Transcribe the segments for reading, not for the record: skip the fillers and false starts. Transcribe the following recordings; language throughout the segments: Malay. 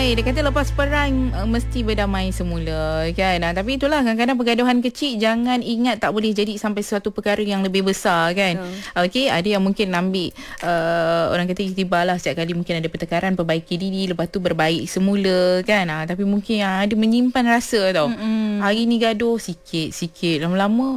Dia kata lepas perang mesti berdamai semula kan. Tapi itulah kadang-kadang pergaduhan kecil jangan ingat tak boleh jadi sampai suatu perkara yang lebih besar kan. Okey, ada yang mungkin ambil orang kata iktibar lah, setiap kali mungkin ada pertengkaran perbaiki diri, lepas tu berbaik semula kan. Tapi mungkin ada menyimpan rasa tau. Hari ni gaduh sikit-sikit, lama-lama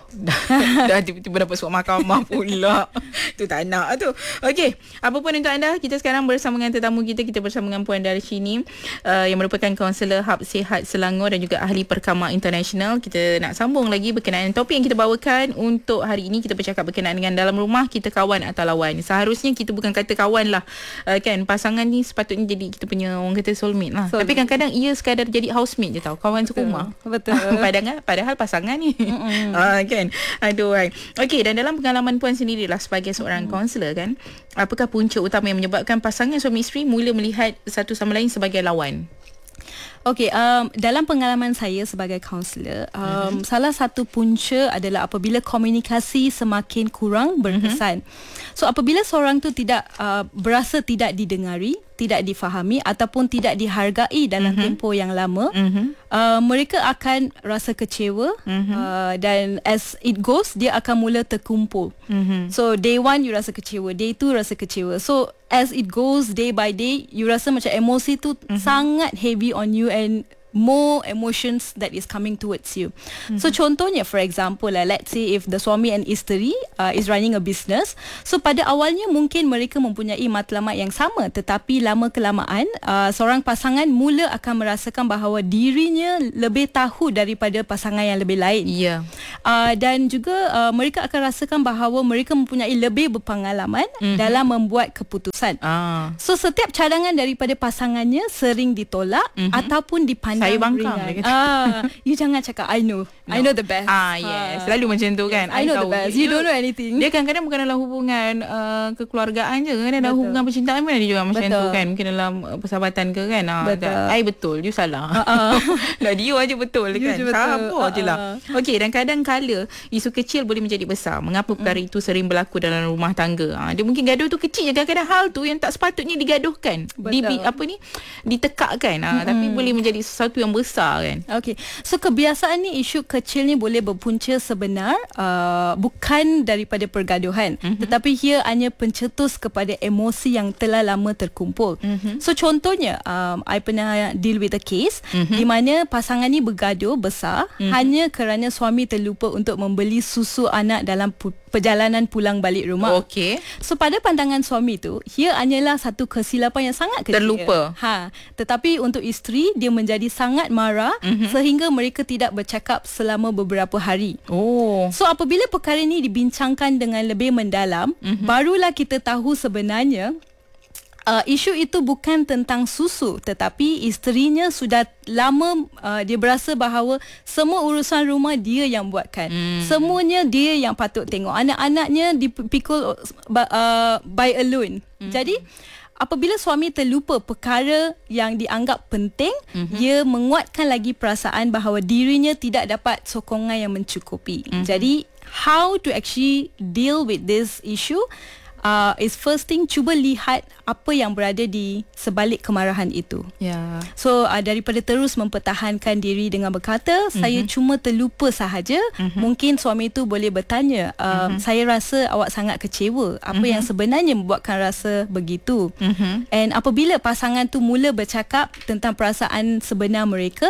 dah tiba-tiba dapat surat mahkamah pula. Tu tak nak tu. Okey, apa pun untuk anda, kita sekarang bersama dengan tetamu kita bersama dengan Puan Darshini yang merupakan kaunselor Hub Sihat Selangor dan juga ahli perkama international. Kita nak sambung lagi berkenaan topik yang kita bawakan untuk hari ini. Kita bercakap berkenaan dengan dalam rumah kita kawan atau lawan. Seharusnya kita bukan kata kawan lah kan. Pasangan ni sepatutnya jadi kita punya orang kata soulmate lah. Tapi kadang-kadang ia sekadar jadi housemate je tau, kawan serumah. Betul. Padahal pasangan ni kan. Aduh. Okey, dan dalam pengalaman Puan sendirilah sebagai seorang kaunselor kan, apakah punca utama yang menyebabkan pasangan suami isteri mula melihat satu sama lain sebagai lawan? Okey, dalam pengalaman saya sebagai kaunselor, salah satu punca adalah apabila komunikasi semakin kurang berkesan. So apabila seorang tu tidak berasa tidak didengari, tidak difahami ataupun tidak dihargai dalam tempoh yang lama, mereka akan rasa kecewa, dan as it goes dia akan mula terkumpul. So day one you rasa kecewa, day two rasa kecewa. So as it goes day by day, you rasa macam emosi tu sangat heavy on you and more emotions that is coming towards you. So contohnya, for example let's say if the suami and isteri is running a business, so pada awalnya mungkin mereka mempunyai matlamat yang sama, tetapi lama kelamaan seorang pasangan mula akan merasakan bahawa dirinya lebih tahu daripada pasangan yang lebih lain. Dan juga mereka akan rasakan bahawa mereka mempunyai lebih berpengalaman dalam membuat keputusan. So setiap cadangan daripada pasangannya sering ditolak ataupun dipandang saya bangkang. You jangan cakap I know the best. Yes, selalu macam tu kan. I know the best. You don't know anything. Dia kadang-kadang bukan dalam hubungan kekeluargaan je, kadang dalam hubungan percintaan pun ada juga macam tu kan. Mungkin dalam persahabatan ke kan. I betul, you salah. Dah dia aja betul kan. Sabar je lah. Okey, dan kadang-kala isu kecil boleh menjadi besar. Mengapa perkara itu sering berlaku dalam rumah tangga? Dia mungkin gaduh tu kecil je, kadang-kadang hal tu yang tak sepatutnya digaduhkan, ditekakkan, tapi boleh menjadi sesuatu yang besar kan. Okey. So kebiasaan ni, isu kecil ni boleh berpunca sebenar bukan daripada pergaduhan, tetapi ia hanya pencetus kepada emosi yang telah lama terkumpul. So contohnya, I pernah deal with a case di mana pasangan ni bergaduh besar hanya kerana suami terlupa untuk membeli susu anak dalam perjalanan pulang balik rumah. Okey. So pada pandangan suami tu, ia hanyalah satu kesilapan yang sangat kecil. Terlupa. Tetapi untuk isteri, dia menjadi sangat marah sehingga mereka tidak bercakap selama beberapa hari. So apabila perkara ini dibincangkan dengan lebih mendalam, barulah kita tahu sebenarnya isu itu bukan tentang susu, tetapi isterinya sudah lama dia berasa bahawa semua urusan rumah dia yang buatkan. Semuanya dia yang patut tengok. Anak-anaknya dipikul by alone. Jadi apabila suami terlupa perkara yang dianggap penting, dia menguatkan lagi perasaan bahawa dirinya tidak dapat sokongan yang mencukupi. Jadi how to actually deal with this issue is first thing, cuba lihat apa yang berada di sebalik kemarahan itu. So daripada terus mempertahankan diri dengan berkata saya cuma terlupa sahaja, mungkin suami itu boleh bertanya, saya rasa awak sangat kecewa, apa yang sebenarnya membuatkan rasa begitu. And apabila pasangan tu mula bercakap tentang perasaan sebenar mereka,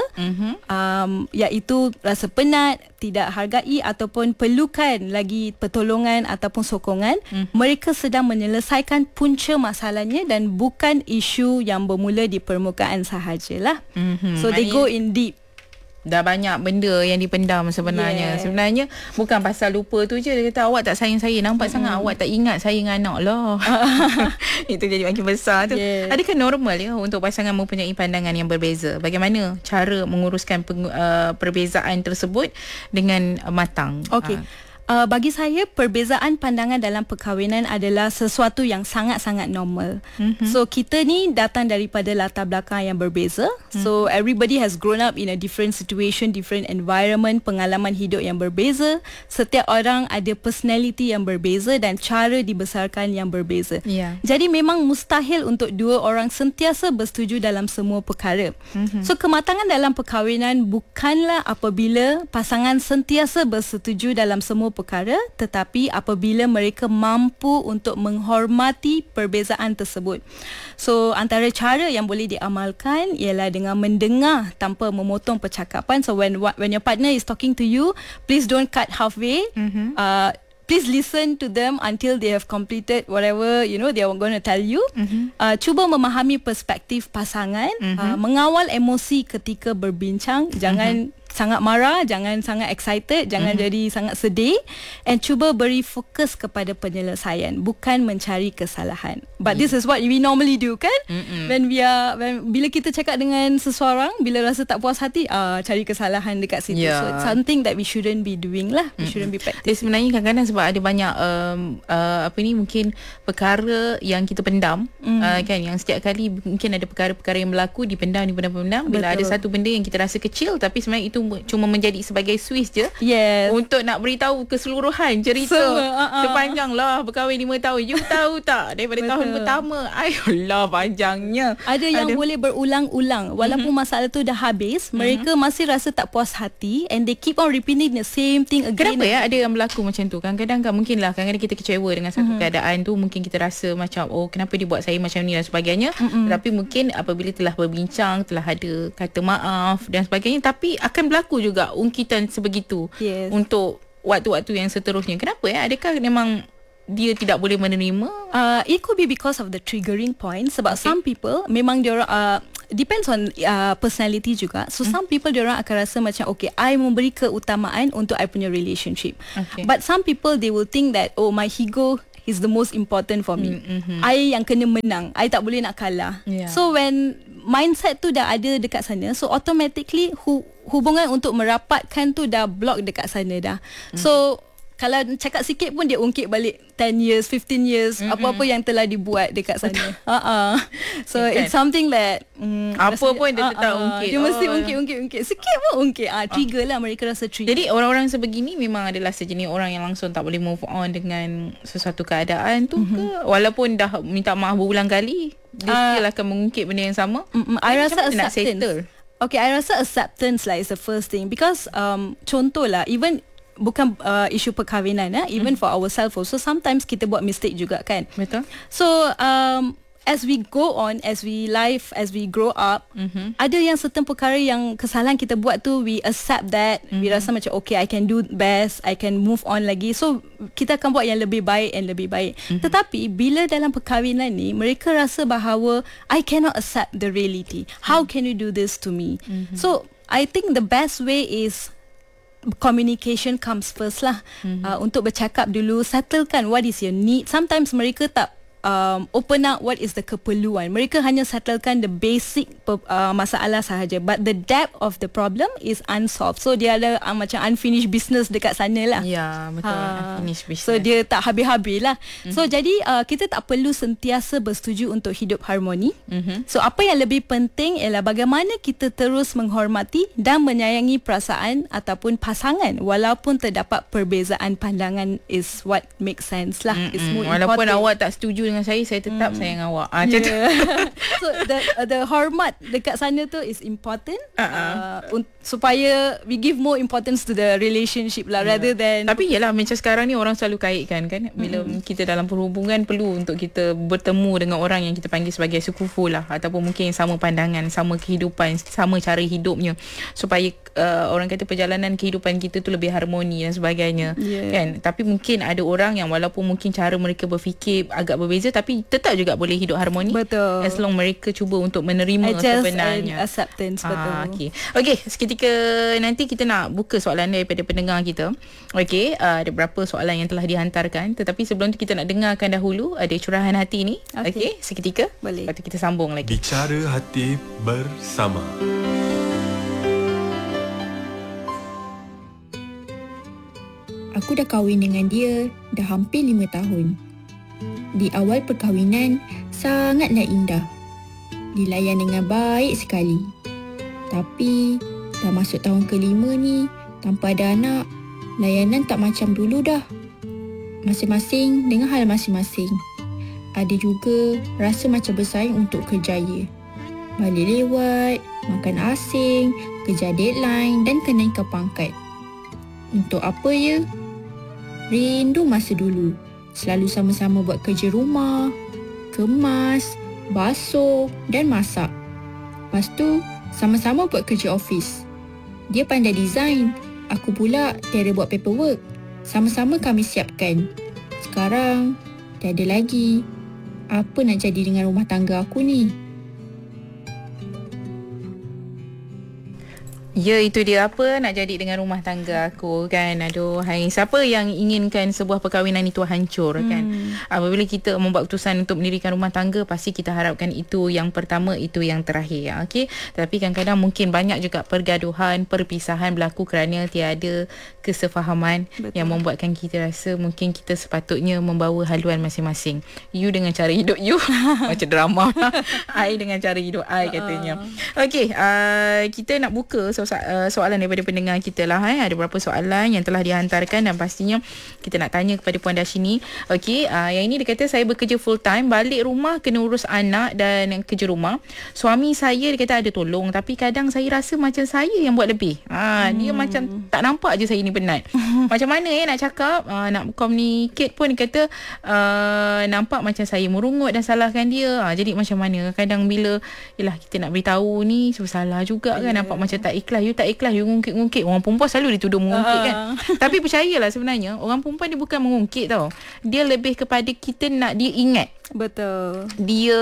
iaitu rasa penat, tidak hargai ataupun perlukan lagi pertolongan ataupun sokongan, mereka sedang menyelesaikan punca masalahnya dan bukan isu yang bermula di permukaan sahajalah. So they go in deep. Dah banyak benda yang dipendam sebenarnya. Sebenarnya bukan pasal lupa tu je. Dia kata awak tak sayang saya, nampak sangat awak tak ingat saya dengan anak lah. Itu jadi makin besar tu. Adakah normal untuk pasangan mempunyai pandangan yang berbeza? Bagaimana cara menguruskan perbezaan tersebut dengan matang? Okey. Bagi saya, perbezaan pandangan dalam perkahwinan adalah sesuatu yang sangat-sangat normal. So kita ni datang daripada latar belakang yang berbeza. So everybody has grown up in a different situation, different environment, pengalaman hidup yang berbeza. Setiap orang ada personality yang berbeza dan cara dibesarkan yang berbeza. Jadi memang mustahil untuk dua orang sentiasa bersetuju dalam semua perkara. So kematangan dalam perkahwinan bukanlah apabila pasangan sentiasa bersetuju dalam semua perkara, tetapi apabila mereka mampu untuk menghormati perbezaan tersebut. So antara cara yang boleh diamalkan ialah dengan mendengar tanpa memotong percakapan. So when your partner is talking to you, please don't cut halfway. Please listen to them until they have completed whatever they are going to tell you. Cuba memahami perspektif pasangan, mengawal emosi ketika berbincang, jangan sangat marah, jangan sangat excited, jangan jadi sangat sedih, and cuba beri fokus kepada penyelesaian, bukan mencari kesalahan. But this is what we normally do, kan? Bila kita cakap dengan seseorang, bila rasa tak puas hati, cari kesalahan dekat situ. So it's something that we shouldn't be doing lah. We shouldn't be practicing. Sebenarnya kadang-kadang sebab ada banyak mungkin perkara yang kita pendam, kan, yang setiap kali mungkin ada perkara-perkara yang berlaku dipendam. Bila ada satu benda yang kita rasa kecil, tapi sebenarnya itu cuma menjadi sebagai switch je untuk nak beritahu keseluruhan cerita sepanjang lah berkahwin 5 tahun. You tahu tak, daripada tahun pertama, ayolah panjangnya. Ada yang boleh berulang-ulang walaupun masalah tu dah habis, mereka masih rasa tak puas hati and they keep on repeating the same thing again. Kenapa ada yang berlaku macam tu? Kadang-kadang kadang-kadang kita kecewa dengan satu keadaan tu, mungkin kita rasa macam kenapa dia buat saya macam ni dan sebagainya. Tapi mungkin apabila telah berbincang, telah ada kata maaf dan sebagainya, tapi akan berlaku juga ungkitan sebegitu untuk waktu-waktu yang seterusnya. Kenapa Adakah memang dia tidak boleh menerima? It could be because of the triggering point. Sebab some people memang dia depends on personality juga. So some people diorang akan rasa macam I memberi keutamaan untuk I punya relationship. But some people they will think that my ego is the most important for me. I yang kena menang, I tak boleh nak kalah. So when mindset tu dah ada dekat sana, so automatically hubungan untuk merapatkan tu dah block dekat sana dah. So kalau cakap sikit pun dia ungkit balik 10 years, 15 years, apa-apa yang telah dibuat dekat sana. So it's something that apa pun dia tetap ungkit. Dia mesti ungkit. Sikit pun ungkit. Trigger lah, mereka rasa trigger. Jadi orang-orang sebegini memang adalah sejenis orang yang langsung tak boleh move on dengan sesuatu keadaan tu ke? Walaupun dah minta maaf berulang kali, dia still akan mengungkit benda yang sama. I rasa acceptance. I rasa acceptance lah is the first thing. Because contoh lah, even bukan isu perkahwinan, even for ourselves also, sometimes kita buat mistake juga, kan? Betul. So as we go on, as we grow up, ada yang certain perkara yang kesalahan kita buat tu, we accept that, we rasa macam I can do best, I can move on lagi. So kita akan buat yang lebih baik and lebih baik. Tetapi bila dalam perkahwinan ni, mereka rasa bahawa I cannot accept the reality. How can you do this to me? So I think the best way is communication comes first lah. Untuk bercakap dulu, settlekan what is your need. Sometimes mereka tak open up what is the keperluan. Mereka hanya settlekan the basic masalah sahaja, but the depth of the problem is unsolved. So dia ada macam unfinished business dekat sana lah. Ya, betul. Unfinished business. So dia tak habis-habis lah. So jadi kita tak perlu sentiasa bersetuju untuk hidup harmoni. So apa yang lebih penting ialah bagaimana kita terus menghormati dan menyayangi perasaan ataupun pasangan walaupun terdapat perbezaan pandangan is what makes sense lah. It's more walaupun important. awak tak setuju dengan saya tetap sayang awak. So the hormat dekat sana tu is important, supaya we give more importance to the relationship lah, rather than. Tapi yalah, macam sekarang ni orang selalu kaitkan, kan, bila kita dalam perhubungan perlu untuk kita bertemu dengan orang yang kita panggil sebagai sekufu lah, ataupun mungkin sama pandangan, sama kehidupan, sama cara hidupnya, supaya orang kata perjalanan kehidupan kita tu lebih harmoni dan sebagainya, kan. Tapi mungkin ada orang yang walaupun mungkin cara mereka berfikir agak berbeza, tapi tetap juga boleh hidup harmoni. Betul. As long mereka cuba untuk menerima sebenarnya. Acceptance. Betul. Okey, seketika nanti kita nak buka soalan daripada pendengar kita. Okey, ada beberapa soalan yang telah dihantarkan, tetapi sebelum tu kita nak dengarkan dahulu ada curahan hati ni. Okey, seketika. Boleh. Lepas tu kita sambung lagi. Bicara hati bersama. Aku dah kahwin dengan dia dah hampir 5 tahun. Di awal perkahwinan sangatlah indah. Dilayan dengan baik sekali. Tapi dah masuk tahun ke-5 ni, tanpa ada anak, layanan tak macam dulu dah. Masing-masing dengan hal masing-masing. Ada juga rasa macam bersaing untuk kerjaya. Balik lewat, makan asing, kejar deadline dan kenaikan pangkat. Untuk apa ya? Rindu masa dulu. Selalu sama-sama buat kerja rumah, kemas, basuh dan masak. Lepas tu, sama-sama buat kerja office. Dia pandai design, aku pula tiada buat paperwork. Sama-sama kami siapkan. Sekarang, tiada lagi. Apa nak jadi dengan rumah tangga aku ni? Ya, itu dia, apa nak jadi dengan rumah tangga aku kan. Aduh, hai, siapa yang inginkan sebuah perkahwinan itu hancur kan. Apabila kita membuat keputusan untuk mendirikan rumah tangga, pasti kita harapkan itu yang pertama, itu yang terakhir. Okey, tapi kadang-kadang mungkin banyak juga pergaduhan, perpisahan berlaku kerana tiada kesefahaman. Betul. Yang membuatkan kita rasa mungkin kita sepatutnya membawa haluan masing-masing. You dengan cara hidup you macam drama. I dengan cara hidup I katanya. Okey, kita nak buka soalan daripada pendengar kita lah. Ada beberapa soalan yang telah dihantarkan dan pastinya kita nak tanya kepada Puan Darshini. Okey, yang ini dia kata, saya bekerja full time, balik rumah kena urus anak dan kerja rumah. Suami saya dia kata ada tolong, tapi kadang saya rasa macam saya yang buat lebih. Dia macam tak nampak je saya ni penat. Macam mana nak cakap, nak communicate pun dia kata nampak macam saya merungut dan salahkan dia. Jadi macam mana kadang bila yalah kita nak beritahu ni salah juga kan, nampak macam tak ikhlas. You tak ikhlas, you ngungkit-ngungkit. Orang perempuan selalu dituduh mengungkit kan. Tapi percayalah sebenarnya orang perempuan dia bukan mengungkit tau. Dia lebih kepada kita nak dia ingat. Betul. Dia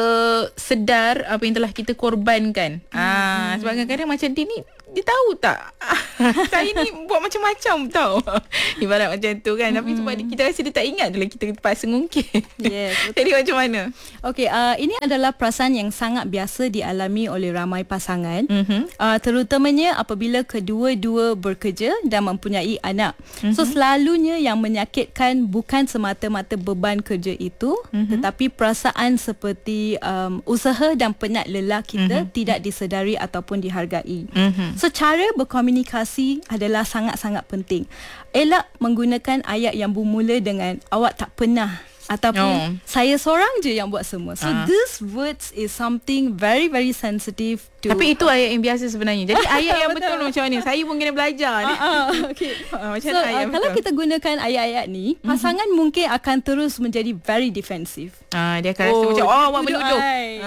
sedar apa yang telah kita korbankan. Sebab kadang-kadang macam dia ni, dia tahu tak saya ni buat macam-macam tau. Ibarat macam tu kan. Tapi sebab kita rasa dia tak ingat je lah, kita terpaksa ngungkit. Yes, jadi macam mana? Okey, ini adalah perasaan yang sangat biasa dialami oleh ramai pasangan. Terutamanya apabila kedua-dua bekerja dan mempunyai anak. So selalunya yang menyakitkan bukan semata-mata beban kerja itu, tetapi perasaan seperti usaha dan penat lelah kita tidak disedari ataupun dihargai. So cara berkomunikasi adalah sangat-sangat penting. Elak menggunakan ayat yang bermula dengan awak tak pernah ataupun saya seorang je yang buat semua. So these words is something very very sensitive to. Tapi itu ayat yang biasa sebenarnya. Jadi ayat yang betul macam mana? Saya pun kena belajar ni. Okay. Macam so ayat kalau kita gunakan ayat-ayat ni, pasangan mungkin akan terus menjadi very defensive. Dia akan rasa macam awak menuduh.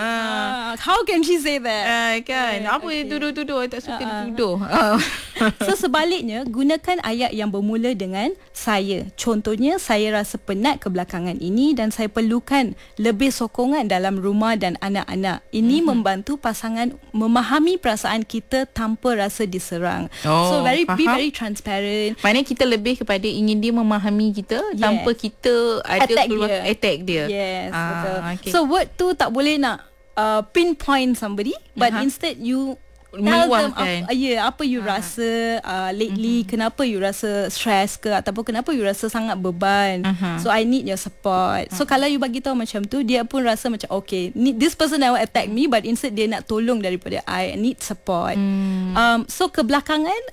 How can she say that? Kan. Apa dia tuduh-tuduh? Tak suka dituduh. So sebaliknya, gunakan ayat yang bermula dengan saya. Contohnya, saya rasa penat kebelakangan ini dan saya perlukan lebih sokongan dalam rumah dan anak-anak. Ini membantu pasangan memahami perasaan kita tanpa rasa diserang. So be very transparent. Maknanya kita lebih kepada ingin dia memahami kita tanpa kita ada attack dia. Yes, betul. Okay. So word tu tak boleh nak pinpoint somebody, but instead you tell them apa you rasa lately, kenapa you rasa stress ke, ataupun kenapa you rasa sangat beban. So I need your support. So kalau you bagi tahu macam tu, dia pun rasa macam okay, this person never attack me, but instead dia nak tolong daripada I need support. So kebelakangan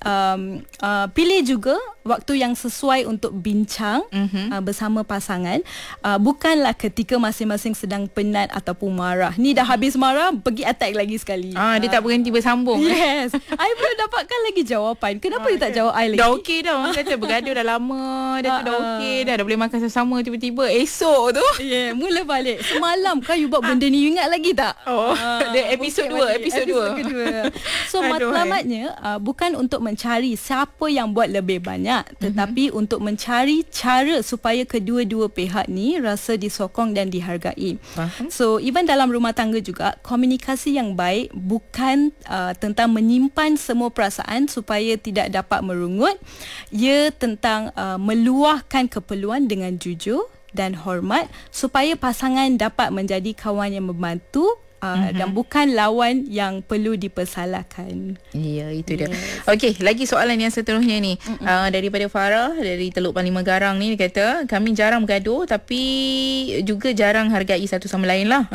pilih juga waktu yang sesuai untuk bincang bersama pasangan. Bukanlah ketika masing-masing sedang penat ataupun marah. Ni dah habis marah, pergi attack lagi sekali. Dia tak berhenti bersambung. Yes. I belum dapatkan lagi jawapan. Kenapa you tak jawab I lagi? Dah okey dah. Orang kata bergaduh dah lama. Dah tu dah okey dah. Dah boleh makan sama-sama. Tiba-tiba esok tu mula balik. Semalam kan you buat benda ni, you ingat lagi tak? Episod 2. Episod 2. So matlamatnya bukan untuk mencari siapa yang buat lebih banyak, tetapi untuk mencari cara supaya kedua-dua pihak ni rasa disokong dan dihargai. So even dalam rumah tangga juga, komunikasi yang baik bukan tentang menyimpan semua perasaan supaya tidak dapat merungut. Ia tentang meluahkan keperluan dengan jujur dan hormat supaya pasangan dapat menjadi kawan yang membantu dan bukan lawan yang perlu dipersalahkan. Ya, itu dia. Okey, lagi soalan yang seterusnya ni. Daripada Farah dari Teluk Panlima Garang ni, dia kata, kami jarang bergaduh tapi juga jarang hargai satu sama lain lah.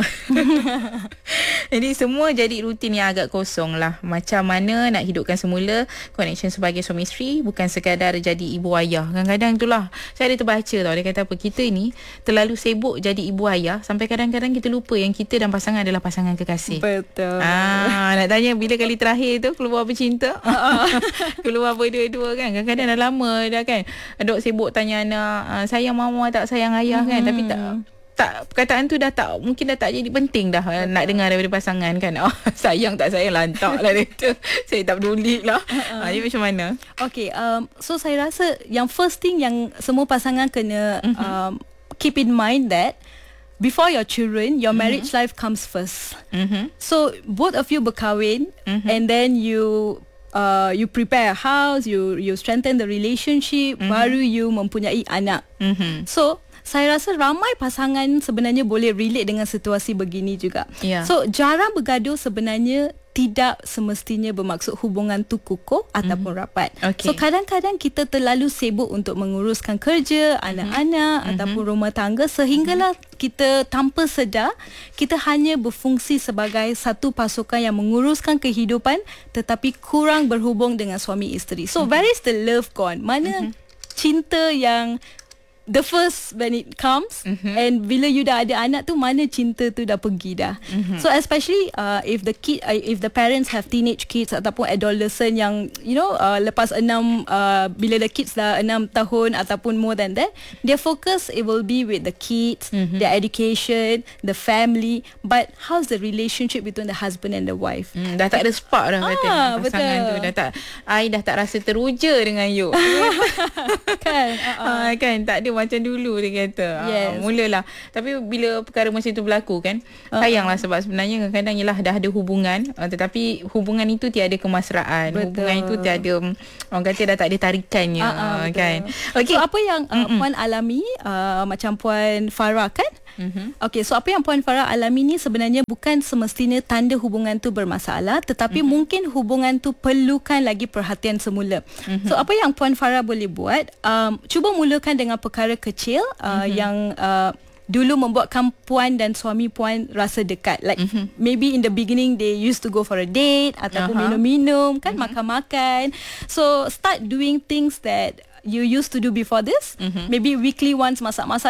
Jadi semua jadi rutin yang agak kosong lah. Macam mana nak hidupkan semula connection sebagai suami isteri, bukan sekadar jadi ibu ayah. Kadang-kadang itulah saya ada terbaca tau, dia kata apa, kita ni terlalu sibuk jadi ibu ayah sampai kadang-kadang kita lupa yang kita dan pasangan adalah pasangan kekasih. Betul. Nak tanya bila kali terakhir tu keluar bercinta? Keluar berdua-dua kan. Kadang-kadang dah lama dah kan. Dok sibuk tanya anak, sayang mama tak sayang ayah kan. Tapi tak perkataan tu dah tak, mungkin dah tak jadi penting dah. Nak dengar daripada pasangan kan. Sayang tak sayang lantak lah dia tu. Saya tak peduli lah. Jadi macam mana? Okay, so saya rasa yang first thing yang semua pasangan kena keep in mind that before your children, your marriage life comes first. So both of you berkahwin, and then you prepare a house, you strengthen the relationship, baru you mempunyai anak. So saya rasa ramai pasangan sebenarnya boleh relate dengan situasi begini juga. So jarang bergaduh sebenarnya tidak semestinya bermaksud hubungan tu kukuh ataupun rapat. So kadang-kadang kita terlalu sibuk untuk menguruskan kerja, anak-anak ataupun rumah tangga, sehinggalah kita tanpa sedar kita hanya berfungsi sebagai satu pasukan yang menguruskan kehidupan tetapi kurang berhubung dengan suami isteri. So where is the love gone? Mana cinta yang the first when it comes, and bila you dah ada anak tu, mana cinta tu dah pergi dah. So especially if the parents have teenage kids ataupun adolescent yang lepas 6 bila the kids dah 6 tahun ataupun more than that, their focus it will be with the kids, their education, the family, but how's the relationship between the husband and the wife? Dah tak ada spark dah kata pasangan tu, dah tak, I dah tak rasa teruja dengan you. Kan tak ada macam dulu, dia kata. Mulalah. Tapi bila perkara macam tu berlaku kan, sayanglah, sebab sebenarnya kadang-kadang ialah dah ada hubungan, tetapi hubungan itu tiada kemesraan. Hubungan itu tiada, orang kata dah tak ada tarikannya. Kan. Okay. So apa yang Puan alami, macam Puan Farah kan? Okay, so apa yang Puan Farah alami ni sebenarnya bukan semestinya tanda hubungan tu bermasalah, tetapi mungkin hubungan tu perlukan lagi perhatian semula. So apa yang Puan Farah boleh buat, cuba mulakan dengan perkara kecil yang dulu membuatkan Puan dan suami Puan rasa dekat. Like maybe in the beginning they used to go for a date ataupun minum-minum kan, makan-makan. So start doing things that you used to do before this. Maybe weekly once masak-masak